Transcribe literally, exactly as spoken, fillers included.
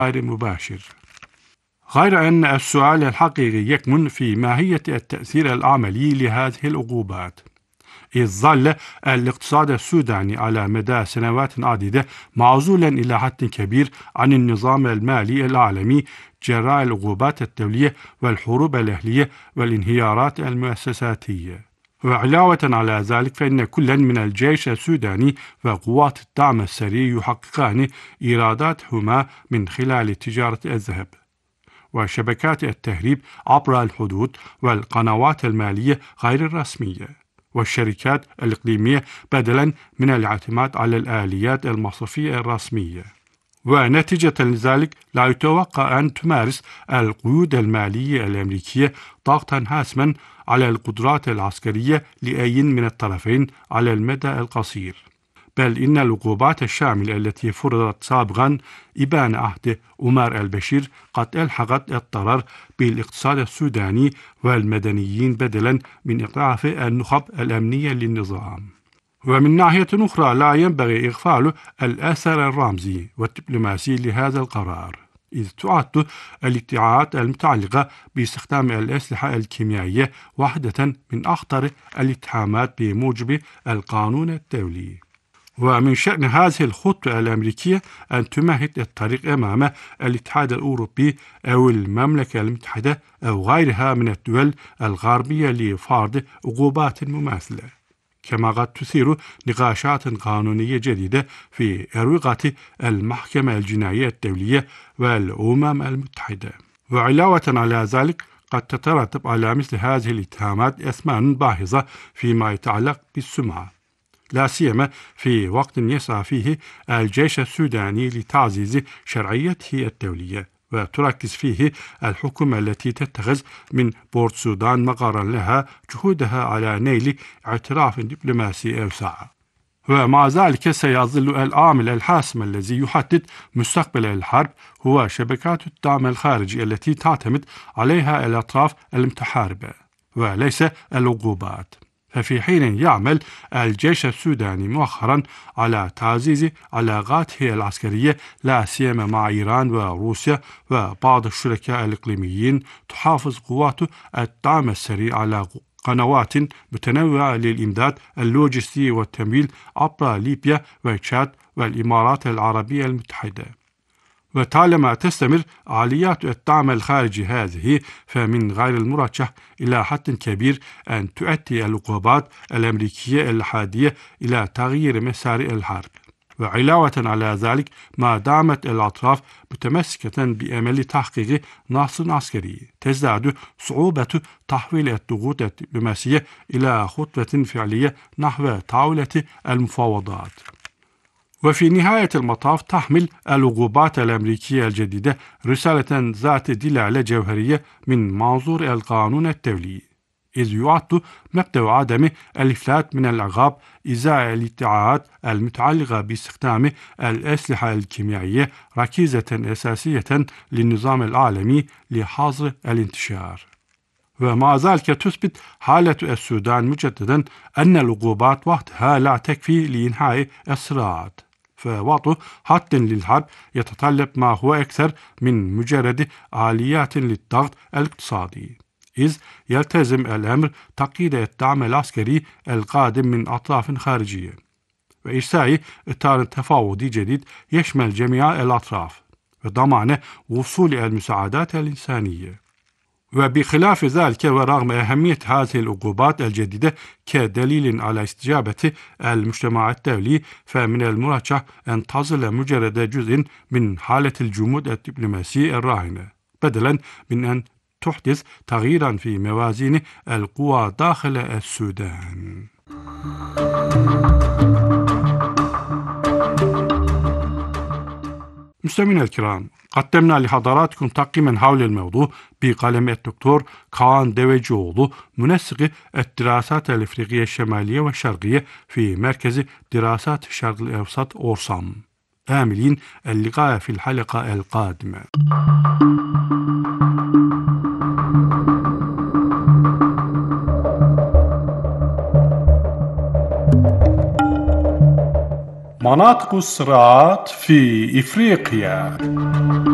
غير مباشر. غير أن السؤال الحقيقي يكمن في ماهية التأثير العملي لهذه العقوبات، إذ ظل الاقتصاد السوداني على مدى سنوات عديدة معزولا إلى حد كبير عن النظام المالي العالمي جراء العقوبات الدولية والحروب الأهلية والانهيارات المؤسساتية. وعلاوة على ذلك فإن كل من الجيش السوداني وقوات الدعم السري يحققان إيراداتهما من خلال تجارة الذهب وشبكات التهريب عبر الحدود والقنوات المالية غير الرسمية والشركات الإقليمية بدلا من الاعتماد على الآليات المصرفية الرسمية. ونتيجة لذلك لا يتوقع أن تمارس القيود المالية الأمريكية ضغطا حاسما على القدرات العسكرية لأي من الطرفين على المدى القصير، بل إن العقوبات الشاملة التي فرضت سابقا إبان عهد عمر البشير قد ألحقت الضرر بالاقتصاد السوداني والمدنيين بدلا من إضعاف النخب الأمنية للنظام. ومن ناحية أخرى لا ينبغي إغفال الأثر الرمزي والدبلوماسي لهذا القرار، إذ تعد الادعاءات المتعلقة باستخدام الأسلحة الكيميائية واحدة من أخطر الاتهامات بموجب القانون الدولي. ومن شأن هذه الخطوة الأمريكية أن تمهد الطريق أمام الاتحاد الأوروبي أو المملكة المتحدة أو غيرها من الدول الغربية لفرض عقوبات مماثلة، كما قد تثير نقاشات قانونية جديدة في أروقة المحكمة الجنائية الدولية والأمم المتحدة. وعلاوة على ذلك قد تترتب على مثل هذه الاتهامات أثمان باهظة فيما يتعلق بالسمعة، لا سيما في وقت يسعى فيه الجيش السوداني لتعزيز شرعيته الدولية، وتركز فيه الحكومة التي تتخذ من بورت السودان مقرا لها جهودها على نيل اعتراف دبلوماسي أوسع. ومع ذلك سيظل العامل الحاسم الذي يحدد مستقبل الحرب هو شبكات الدعم الخارجي التي تعتمد عليها الأطراف المتحاربة وليس العقوبات. ففي حين يعمل الجيش السوداني مؤخرا على تعزيز علاقاته العسكرية لا سيما مع إيران وروسيا وبعض الشركاء الإقليميين، تحافظ قوات الدعم السري على قنوات متنوعة للإمداد اللوجستي والتمويل عبر ليبيا وتشاد والإمارات العربية المتحدة. وطالما تستمر عمليات الدعم الخارجي هذه، فمن غير المرجح إلى حد كبير أن تؤدي العقوبات الأمريكية الحادية إلى تغيير مسار الحرب. وعلاوة على ذلك ما دامت الأطراف متمسكة بأمل تحقيق نصر عسكري، تزداد صعوبة تحويل الضغوط الدبلوماسية إلى خطوة فعلية نحو طاولة المفاوضات. وفي نهاية المطاف تحمل العقوبات الأمريكية الجديدة رسالة ذات دلالة جوهرية من منظور القانون الدولي، إذ يعد مبدأ عدم الإفلات من العقاب إزاء الادعاءات المتعلقة باستخدام الأسلحة الكيميائية ركيزة أساسية للنظام العالمي لحظر الانتشار. ومع ذلك تثبت حالة السودان مجددا أن العقوبات وحدها لا تكفي لإنهاء الصراعات، فوضع حد للحرب يتطلب ما هو أكثر من مجرد آليات للضغط الاقتصادي، إذ يلتزم الأمر تقييد الدعم العسكري القادم من أطراف خارجية وإرساء إطار تفاوضي جديد يشمل جميع الأطراف وضمان وصول المساعدات الإنسانية. وبخلاف ذلك ورغم أهمية هذه العقوبات الجديدة كدليل على استجابة المجتمع الدولي، فمن المرجح أن تظل مجرد جزء من حالة الجمود الدبلوماسي الراهنة، بدلا من أن تحدث تغييرا في موازين القوى داخل السودان. مستمعينا الكرام، قدمنا لحضراتكم تقييما حول الموضوع بقلم الدكتور كان دويجوغلو، منسق الدراسات الإفريقية الشمالية والشرقية في مركز دراسات الشرق الأوسط أورسام. آملين اللقاء في الحلقة القادمة. مناطق الصراعات في إفريقيا.